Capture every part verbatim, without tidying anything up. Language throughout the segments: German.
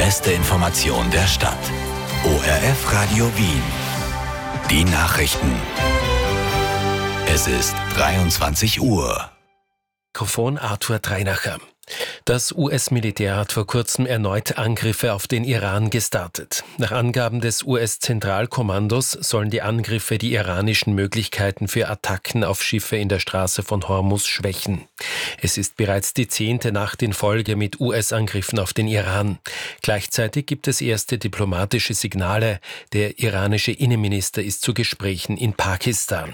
beste Information der Stadt. O R F Radio Wien. Die Nachrichten. Es ist dreiundzwanzig Uhr. Mikrofon Arthur Dreinacher. Das U S-Militär hat vor kurzem erneut Angriffe auf den Iran gestartet. Nach Angaben des U S-Zentralkommandos sollen die Angriffe die iranischen Möglichkeiten für Attacken auf Schiffe in der Straße von Hormuz schwächen. Es ist bereits die zehnte Nacht in Folge mit U S-Angriffen auf den Iran. Gleichzeitig gibt es erste diplomatische Signale. Der iranische Innenminister ist zu Gesprächen in Pakistan.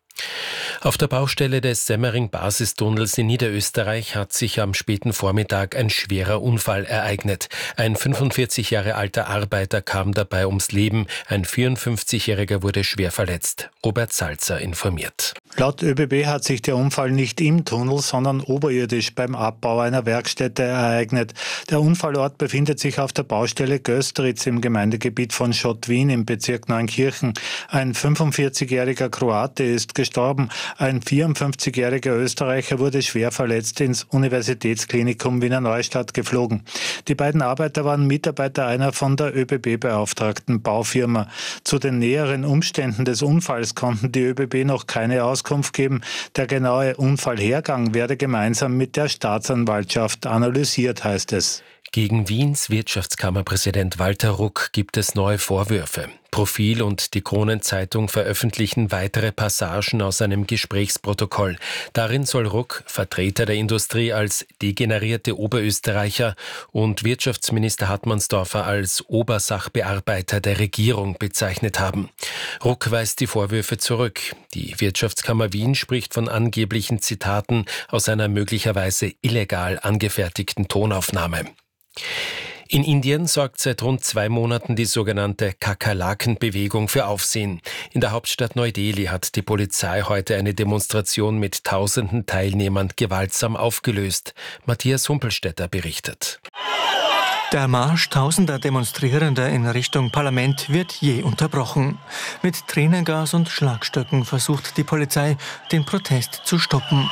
Auf der Baustelle des Semmering-Basistunnels in Niederösterreich hat sich am späten Vormittag ein schwerer Unfall ereignet. Ein fünfundvierzig Jahre alter Arbeiter kam dabei ums Leben, ein vierundfünfzigjähriger wurde schwer verletzt. Robert Salzer informiert. Laut ÖBB hat sich der Unfall nicht im Tunnel, sondern oberirdisch beim Abbau einer Werkstätte ereignet. Der Unfallort befindet sich auf der Baustelle Gösteritz im Gemeindegebiet von Schott-Wien im Bezirk Neunkirchen. Ein fünfundvierzigjähriger Kroate ist gestorben. Ein vierundfünfzigjähriger Österreicher wurde schwer verletzt ins Universitätsklinikum Wiener Neustadt geflogen. Die beiden Arbeiter waren Mitarbeiter einer von der ÖBB beauftragten Baufirma. Zu den näheren Umständen des Unfalls konnten die ÖBB noch keine Auskunft geben. Der genaue Unfallhergang werde gemeinsam mit der Staatsanwaltschaft analysiert, heißt es. Gegen Wiens Wirtschaftskammerpräsident Walter Ruck gibt es neue Vorwürfe. Profil und die Kronenzeitung veröffentlichen weitere Passagen aus einem Gesprächsprotokoll. Darin soll Ruck Vertreter der Industrie als degenerierte Oberösterreicher und Wirtschaftsminister Hartmannsdorfer als Obersachbearbeiter der Regierung bezeichnet haben. Ruck weist die Vorwürfe zurück. Die Wirtschaftskammer Wien spricht von angeblichen Zitaten aus einer möglicherweise illegal angefertigten Tonaufnahme. In Indien sorgt seit rund zwei Monaten die sogenannte Kakerlaken-Bewegung für Aufsehen. In der Hauptstadt Neu-Delhi hat die Polizei heute eine Demonstration mit tausenden Teilnehmern gewaltsam aufgelöst. Matthias Humpelstädter berichtet. Der Marsch tausender Demonstrierender in Richtung Parlament wird je unterbrochen. Mit Tränengas und Schlagstöcken versucht die Polizei, den Protest zu stoppen.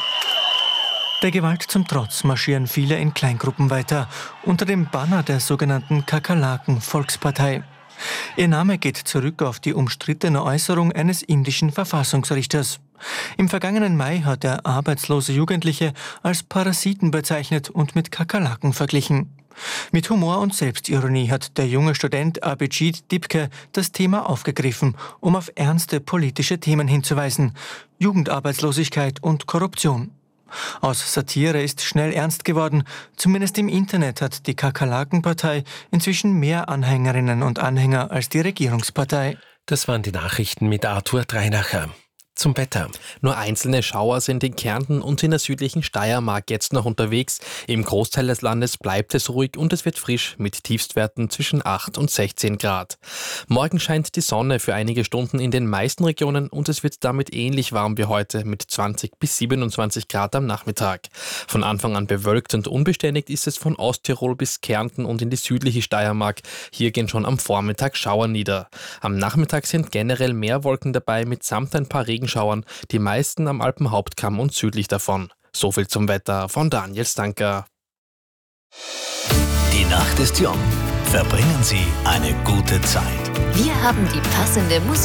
Der Gewalt zum Trotz marschieren viele in Kleingruppen weiter, unter dem Banner der sogenannten Kakerlaken-Volkspartei. Ihr Name geht zurück auf die umstrittene Äußerung eines indischen Verfassungsrichters. Im vergangenen Mai hat er arbeitslose Jugendliche als Parasiten bezeichnet und mit Kakerlaken verglichen. Mit Humor und Selbstironie hat der junge Student Abhijit Dipke das Thema aufgegriffen, um auf ernste politische Themen hinzuweisen: Jugendarbeitslosigkeit und Korruption. Aus Satire ist schnell ernst geworden. Zumindest im Internet hat die Kakerlaken-Partei inzwischen mehr Anhängerinnen und Anhänger als die Regierungspartei. Das waren die Nachrichten mit Arthur Dreinacher. Zum Wetter. Nur einzelne Schauer sind in Kärnten und in der südlichen Steiermark jetzt noch unterwegs. Im Großteil des Landes bleibt es ruhig und es wird frisch mit Tiefstwerten zwischen acht und sechzehn Grad. Morgen scheint die Sonne für einige Stunden in den meisten Regionen und es wird damit ähnlich warm wie heute mit zwanzig bis siebenundzwanzig Grad am Nachmittag. Von Anfang an bewölkt und unbeständig ist es von Osttirol bis Kärnten und in die südliche Steiermark. Hier gehen schon am Vormittag Schauer nieder. Am Nachmittag sind generell mehr Wolken dabei mitsamt ein paar Regenschauern. Die meisten am Alpenhauptkamm und südlich davon. So viel zum Wetter von Daniel Stanker. Die Nacht ist jung. Verbringen Sie eine gute Zeit. Wir haben die passende Musik.